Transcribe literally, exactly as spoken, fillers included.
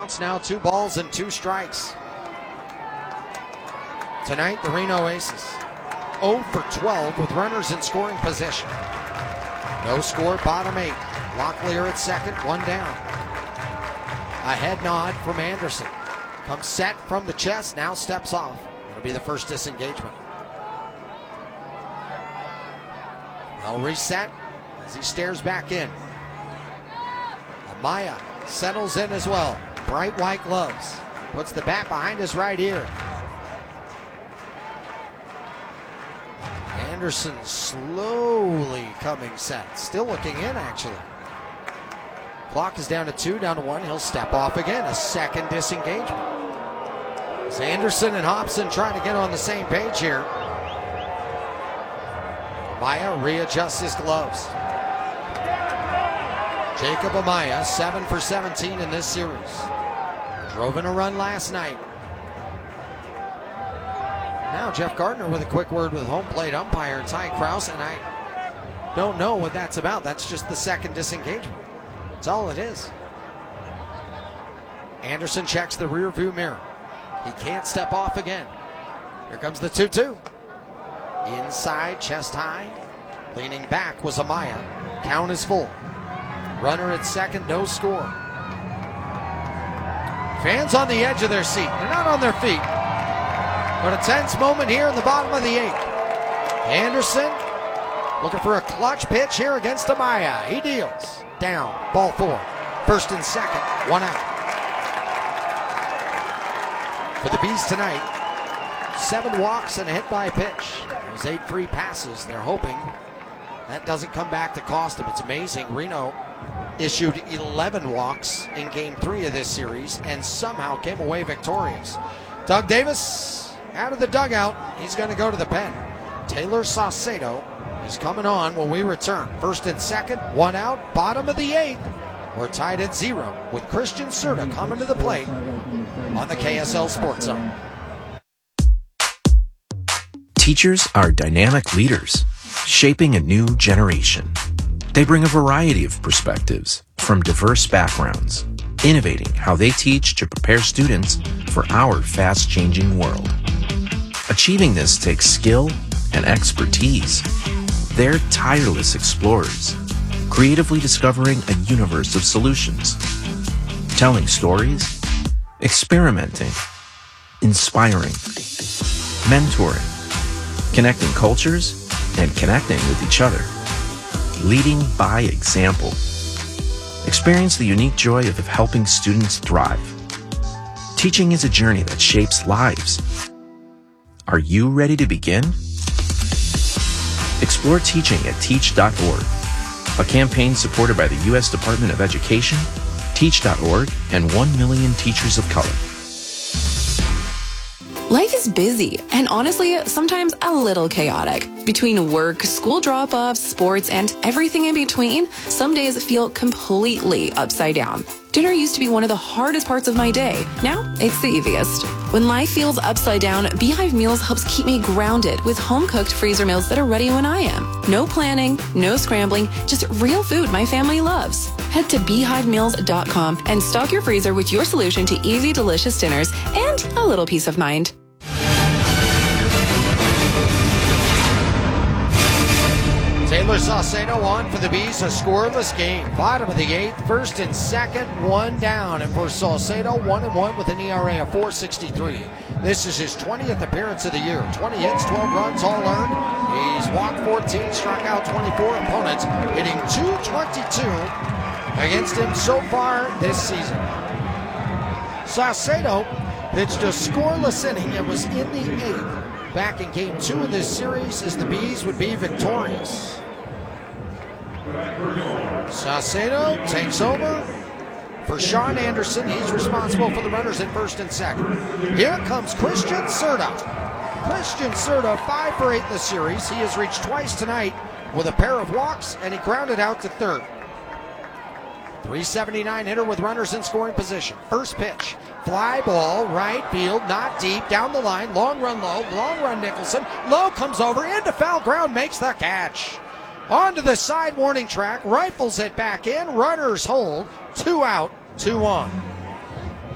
counts now two balls and two strikes. Tonight, the Reno Aces oh for twelve with runners in scoring position. No score, bottom eight. Locklear at second, one down. A head nod from Anderson. Comes set from the chest, now steps off. It'll be the first disengagement. They'll reset as he stares back in. Amaya settles in as well. Bright white gloves. Puts the bat behind his right ear. Anderson slowly coming set. Still looking in, actually. Clock is down to two, down to one. He'll step off again. A second disengagement. As Anderson and Hobson trying to get on the same page here. Amaya readjusts his gloves. Jacob Amaya, seven for seventeen in this series. Drove in a run last night. Now Jeff Gardner with a quick word with home plate umpire Ty Krause, and I don't know what that's about. That's just the second disengagement. That's all it is. Anderson checks the rear view mirror. He can't step off again. Here comes the two two. Inside, chest high. Leaning back was Amaya. Count is full. Runner at second, no score. Fans on the edge of their seat. They're not on their feet. But a tense moment here in the bottom of the eighth. Anderson looking for a clutch pitch here against Amaya. He deals. Down, ball four. First and second, one out. For the Bees tonight, seven walks and a hit by pitch. Those eight free passes. They're hoping that doesn't come back to cost them. It's amazing. Reno issued eleven walks in game three of this series and somehow came away victorious. Doug Davis out of the dugout. He's going to go to the pen. Taylor Saucedo is coming on when we return. First and second, one out, bottom of the eighth. We're tied at zero with Christian Serta coming to the plate on the K S L Sports Zone. Teachers are dynamic leaders, shaping a new generation. They bring a variety of perspectives from diverse backgrounds, innovating how they teach to prepare students for our fast-changing world. Achieving this takes skill and expertise. They're tireless explorers, creatively discovering a universe of solutions, telling stories, experimenting, inspiring, mentoring, connecting cultures, and connecting with each other. Leading by example. Experience the unique joy of helping students thrive. Teaching is a journey that shapes lives. Are you ready to begin? Explore teaching at teach dot org, a campaign supported by the U S Department of Education, teach dot org, and one million teachers of color. Life is busy and honestly, sometimes a little chaotic. Between work, school drop-offs, sports, and everything in between, some days feel completely upside down. Dinner used to be one of the hardest parts of my day. Now, it's the easiest. When life feels upside down, Beehive Meals helps keep me grounded with home-cooked freezer meals that are ready when I am. No planning, no scrambling, just real food my family loves. Head to beehive meals dot com and stock your freezer with your solution to easy, delicious dinners and a little peace of mind. Taylor Saucedo on for the Bees, a scoreless game. Bottom of the eighth, first and second, one down. And for Saucedo, one and one with an E R A of four sixty-three. This is his twentieth appearance of the year. twenty hits, twelve runs, all earned. He's walked fourteen, struck out twenty-four opponents, hitting two twenty-two against him so far this season. Saucedo pitched a scoreless inning. It was in the eighth. Back in game two of this series as the Bees would be victorious. Saucedo takes over for Sean Anderson. He's responsible for the runners at first and second. Here comes Christian Serta. Christian Serta, five for eight in the series. He has reached twice tonight with a pair of walks, and he grounded out to third. three seventy-nine hitter with runners in scoring position. First pitch, fly ball, right field, not deep, down the line, long run low, long run Nicholson. Low comes over, into foul ground, makes the catch. Onto the side warning track, rifles it back in, runners hold, two out, two on.